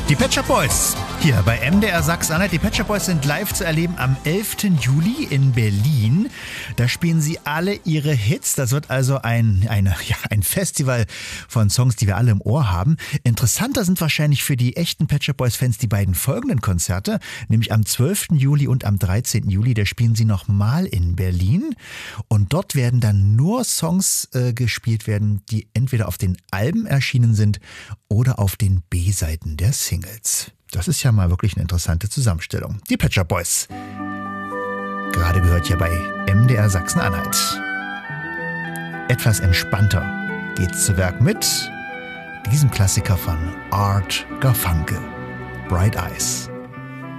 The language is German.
Die Pet Shop Boys, hier bei MDR Sachsen-Anhalt. Die Pet Shop Boys sind live zu erleben am 11. Juli in Berlin. Da spielen sie alle ihre Hits. Das wird also ein Festival von Songs, die wir alle im Ohr haben. Interessanter sind wahrscheinlich für die echten Pet Shop Boys-Fans die beiden folgenden Konzerte, nämlich am 12. Juli und am 13. Juli. Da spielen sie nochmal in Berlin. Und dort werden dann nur Songs gespielt werden, die entweder auf den Alben erschienen sind oder auf den B-Seiten der Singles. Das ist ja mal wirklich eine interessante Zusammenstellung. Die Pet Shop Boys. Gerade gehört hier bei MDR Sachsen-Anhalt. Etwas entspannter geht's zu Werk mit diesem Klassiker von Art Garfunkel. Bright Eyes.